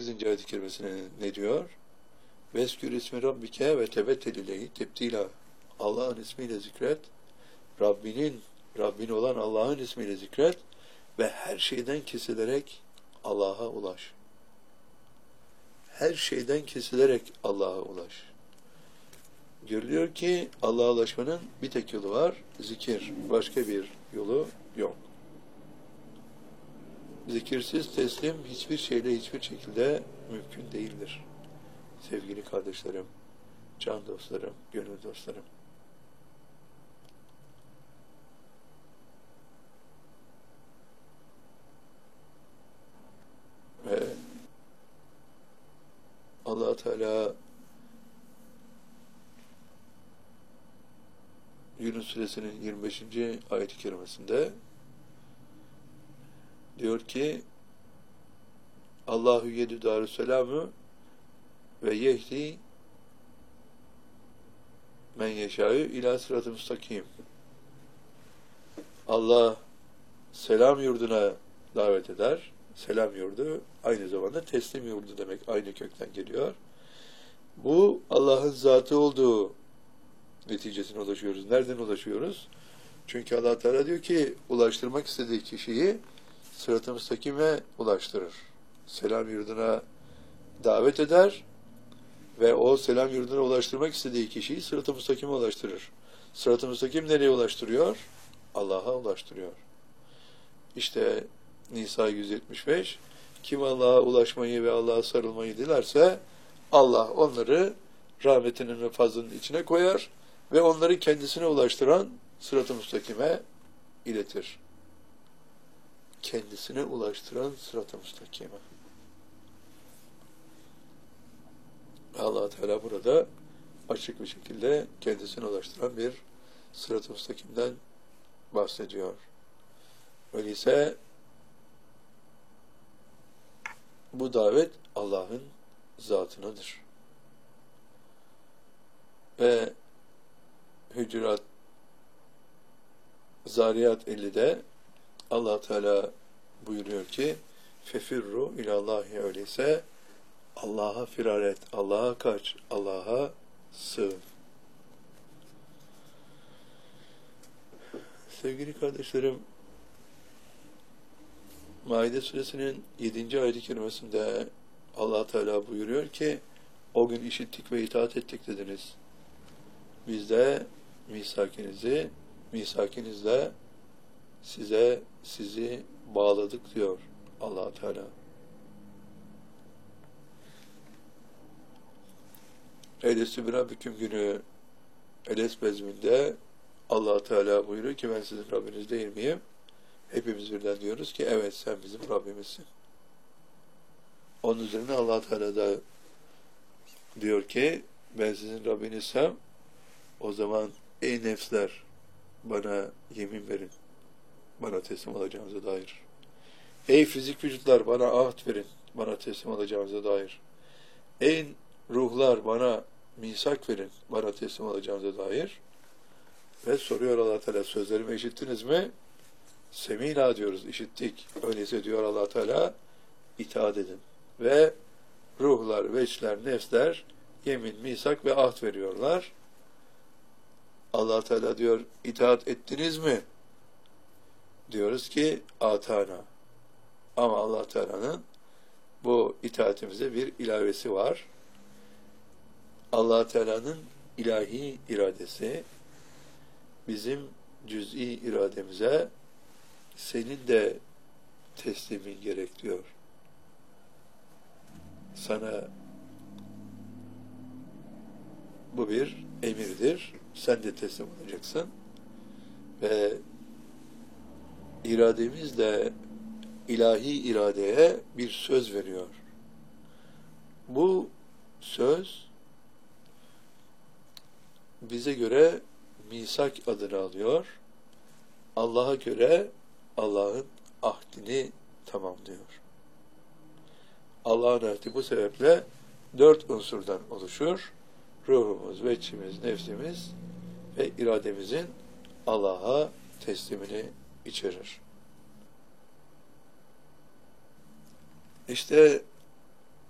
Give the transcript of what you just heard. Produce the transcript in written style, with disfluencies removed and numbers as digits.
18. ayet-i kerimesine ne diyor? Veskür ismi rabbike ve tebettel ileyhi tebdila. Allah'ın ismiyle zikret. Rabbin olan Allah'ın ismiyle zikret ve her şeyden kesilerek Allah'a ulaş. Her şeyden kesilerek Allah'a ulaş. Görülüyor ki Allah'a ulaşmanın bir tek yolu var, zikir. Başka bir yolu yok. Zikirsiz teslim hiçbir şeyle hiçbir şekilde mümkün değildir. Sevgili kardeşlerim, can dostlarım, gönül dostlarım. Ve Allah Teala Yunus Suresinin 25. ayet-i kerimesinde diyor ki Allahu yedü darüsselamü ve yehdi men yeşâ'ü ilâ sırat-ı müstakim. Allah selam yurduna davet eder. Selam yurdu aynı zamanda teslim yurdu demek. Aynı kökten geliyor. Bu Allah'ın zatı olduğu neticesine ulaşıyoruz. Nereden ulaşıyoruz? Çünkü Allah Teala diyor ki ulaştırmak istediği kişiyi sırat-ı müstakime ulaştırır. Selam yurduna davet eder ve o selam yurduna ulaştırmak istediği kişiyi sırat-ı müstakime ulaştırır. Sırat-ı müstakim nereye ulaştırıyor? Allah'a ulaştırıyor. İşte Nisa 175, kim Allah'a ulaşmayı ve Allah'a sarılmayı dilerse Allah onları rahmetinin ve fazlının içine koyar ve onları kendisine ulaştıran sırat-ı müstakime iletir. Kendisine ulaştıran sırat-ı müstakime. Allah Teala burada açık bir şekilde kendisine ulaştıran bir sırat-ı müstakimden bahsediyor. Öyleyse bu davet Allah'ın zatınadır. Ve Zariyat 50'de Allah Teala buyuruyor ki fefirru ilallahi, öyleyse Allah'a firar et, Allah'a kaç, Allah'a sığın. Sevgili kardeşlerim, Maide suresinin 7. ayet-i kerimesinde Allah Teala buyuruyor ki o gün işittik ve itaat ettik dediniz. Biz de misakinizle sizi bağladık diyor Allah Teala. Elestü bir Rabbiküm günü Eles bezminde Allah Teala buyuruyor ki ben sizin Rabbiniz değil miyim? Hepimiz birden diyoruz ki evet sen bizim Rabbimizsin. Onun üzerine Allah Teala da diyor ki ben sizin Rabbinizsem o zaman ey nefsler bana yemin verin. Bana teslim olacağınıza dair. Ey fizik vücutlar bana ahd verin. Bana teslim olacağınıza dair. Ey ruhlar bana misak verin. Bana teslim olacağınıza dair. Ve soruyor Allah Teala sözlerimi işittiniz mi? Semînâ diyoruz, işittik. Öyleyse diyor Allah Teala itaat edin. Ve ruhlar, veçler, nefsler yemin, misak ve ahd veriyorlar. Allah Teala diyor itaat ettiniz mi? Diyoruz ki atana. Ama Allah Teala'nın bu itaatimize bir ilavesi var. Allah Teala'nın ilahi iradesi bizim cüz'i irademize senin de teslimin gerek diyor. Sana bu bir emirdir. Sen de teslim olacaksın. Ve irademiz de ilahi iradeye bir söz veriyor. Bu söz bize göre misak adını alıyor. Allah'a göre Allah'ın ahdini tamamlıyor. Allah'ın ahdi bu sebeple 4 unsurdan oluşur. Ruhumuz, veçhimiz, nefsimiz ve irademizin Allah'a teslimini içerir. İşte